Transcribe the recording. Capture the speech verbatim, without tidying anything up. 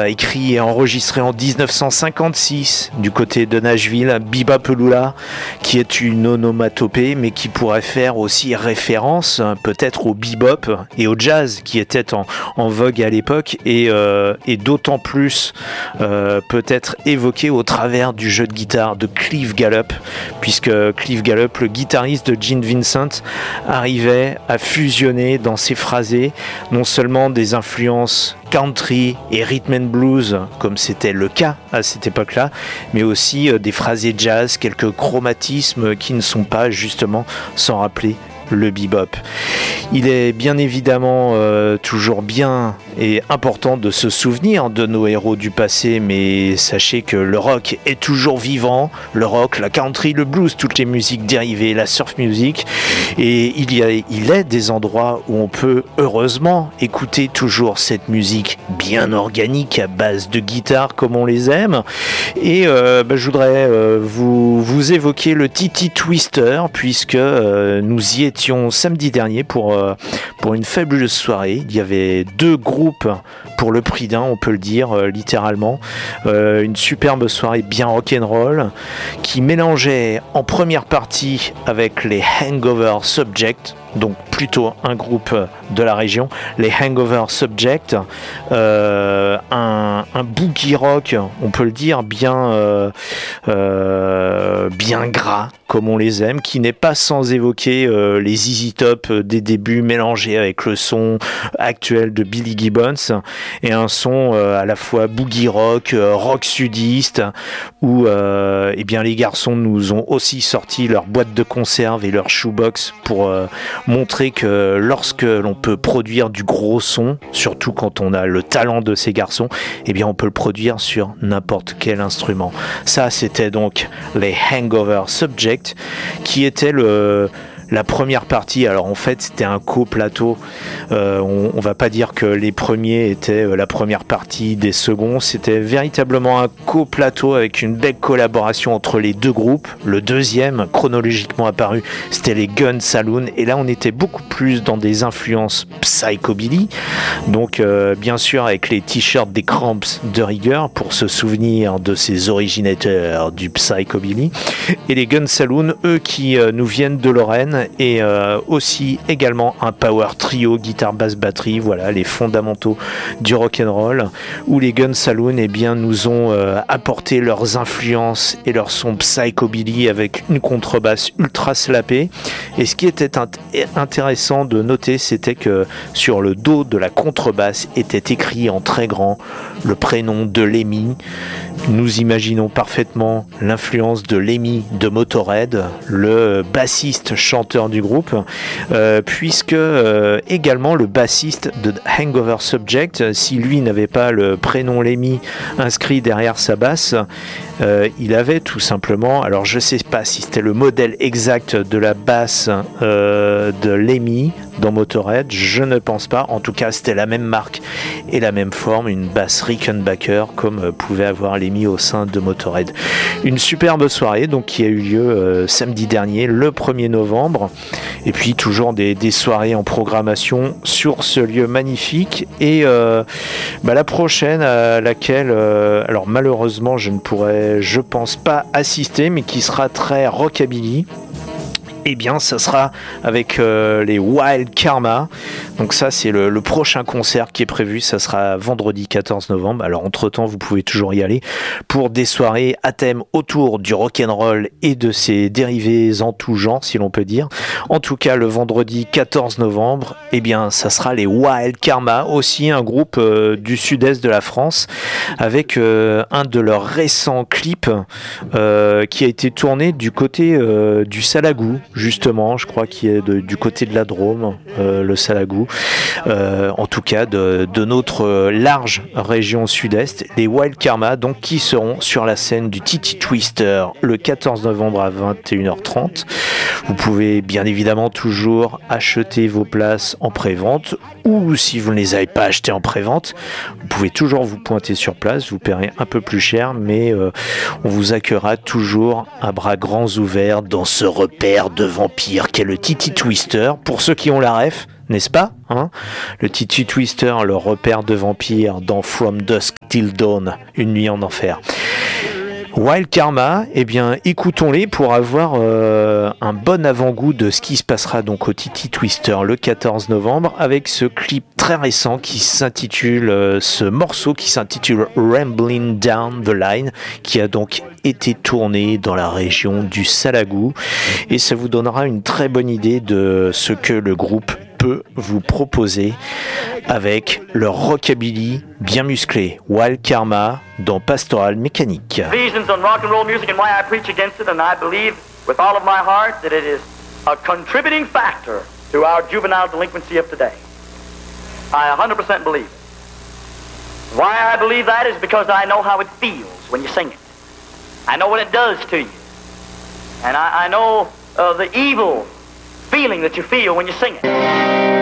écrit et enregistré en dix-neuf cent cinquante-six du côté de Nashville, Bebopalula, qui est une onomatopée, mais qui pourrait faire aussi référence peut-être au bebop et au jazz qui était en, en vogue à l'époque, et, euh, et d'autant plus euh, peut-être évoqué au travers du jeu de guitare de Cliff Gallup, puisque Cliff Gallup, le guitariste de Gene Vincent, arrivait à fusionner dans ses phrasés non seulement des influences country et rhythm and blues, comme c'était le cas à cette époque-là, mais aussi euh, des phrasés jazz, quelques chromatismes qui ne sont pas justement sans rappeler le bebop. Il est bien évidemment euh, toujours bien et important de se souvenir de nos héros du passé, mais sachez que le rock est toujours vivant, le rock, la country, le blues, toutes les musiques dérivées, la surf music, et il y a, il est des endroits où on peut heureusement écouter toujours cette musique bien organique à base de guitare comme on les aime. Et euh, bah, je voudrais euh, vous, vous évoquer le Titi Twister, puisque euh, nous y étions samedi dernier pour, euh, pour une fabuleuse soirée. Il y avait deux groupes pour le prix d'un, on peut le dire euh, littéralement. Euh, une superbe soirée bien rock'n'roll qui mélangeait en première partie avec les Hangover Subject, donc plutôt un groupe de la région, les Hangover Subject, euh, un, un boogie rock, on peut le dire, bien, euh, euh, bien gras, comme on les aime, qui n'est pas sans évoquer euh, les Z Z Top des débuts mélangés avec le son actuel de Billy Gibbons, et un son euh, à la fois boogie rock, euh, rock sudiste, où euh, eh bien, les garçons nous ont aussi sorti leur boîte de conserve et leur shoebox pour euh, montrer que lorsque l'on peut produire du gros son, surtout quand on a le talent de ces garçons, eh bien on peut le produire sur n'importe quel instrument. Ça, c'était donc les Hangover Subject, qui était le la première partie. Alors en fait c'était un co-plateau, euh, on, on va pas dire que les premiers étaient euh, la première partie des seconds, c'était véritablement un co-plateau avec une belle collaboration entre les deux groupes. Le deuxième chronologiquement apparu, c'était les Gun Saloon, et là on était beaucoup plus dans des influences psychobilly, donc euh, bien sûr avec les t-shirts des Cramps de rigueur pour se souvenir de ces originateurs du psychobilly, et les Gun Saloon, eux, qui euh, nous viennent de Lorraine, et euh, aussi également un power trio, guitare, basse, batterie, voilà les fondamentaux du rock'n'roll, où les Gun Saloon eh bien, nous ont euh, apporté leurs influences et leur son psychobilly avec une contrebasse ultra slappée. Et ce qui était int- intéressant de noter, c'était que sur le dos de la contrebasse était écrit en très grand le prénom de Lemmy. Nous imaginons parfaitement l'influence de Lemmy de Motörhead, le bassiste chanteur du groupe, euh, puisque euh, également le bassiste de Hangover Subject, si lui n'avait pas le prénom Lemmy inscrit derrière sa basse, euh, il avait tout simplement, alors je sais pas si c'était le modèle exact de la basse euh, de Lemmy dans Motörhead, je ne pense pas, en tout cas c'était la même marque et la même forme, une basse Rickenbacker comme pouvait avoir Lemmy au sein de Motörhead. Une superbe soirée donc qui a eu lieu euh, samedi dernier, le premier novembre, et puis toujours des, des soirées en programmation sur ce lieu magnifique. Et euh, bah, la prochaine à laquelle euh, alors malheureusement je ne pourrai, je pense pas assister, mais qui sera très rockabilly, eh bien ça sera avec euh, les Wild Karma. Donc ça c'est le, le prochain concert qui est prévu, ça sera vendredi quatorze novembre. Alors entre temps vous pouvez toujours y aller pour des soirées à thème autour du rock'n'roll et de ses dérivés en tout genre, si l'on peut dire. En tout cas le vendredi quatorze novembre, eh bien ça sera les Wild Karma, aussi un groupe euh, du sud-est de la France, avec euh, un de leurs récents clips euh, qui a été tourné du côté euh, du Salagou, justement, je crois qu'il est de, du côté de la Drôme, euh, le Salagou, euh, en tout cas de, de notre large région sud-est, les Wild Karma, donc qui seront sur la scène du Titi Twister le quatorze novembre à vingt et une heures trente. Vous pouvez bien évidemment toujours acheter vos places en pré-vente, ou si vous ne les avez pas achetées en pré-vente, vous pouvez toujours vous pointer sur place, vous paierez un peu plus cher, mais euh, on vous accueillera toujours à bras grands ouverts dans ce repère de vampires qu'est le Titi Twister. Pour ceux qui ont la ref, n'est-ce pas, hein? Le Titi Twister, le repère de vampire dans From Dusk Till Dawn, Une nuit en enfer. Wild Karma, eh bien, écoutons-les pour avoir euh, un bon avant-goût de ce qui se passera donc au Titi Twister le quatorze novembre avec ce clip très récent qui s'intitule, euh, ce morceau qui s'intitule Rambling Down the Line, qui a donc été tourné dans la région du Salagou, et ça vous donnera une très bonne idée de ce que le groupe peut vous proposer avec leur rockabilly bien musclé. Wild Karma dans Pastoral Mécanique. Visions on rock and roll music and why I preach against it, and I believe with all of my heart that it is a contributing factor to our juvenile delinquency of today. I one hundred percent believe it. Why I believe that is because I know how it feels when you sing it. I know what it does to you. And I, I know uh, the evil feeling that you feel when you sing it.